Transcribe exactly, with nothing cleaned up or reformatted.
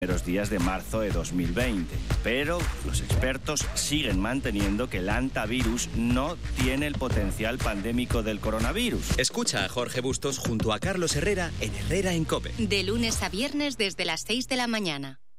primeros días de marzo de dos mil veinte. Pero los expertos siguen manteniendo que el hantavirus no tiene el potencial pandémico del coronavirus. Escucha a Jorge Bustos junto a Carlos Herrera en Herrera en COPE. De lunes a viernes desde las seis de la mañana.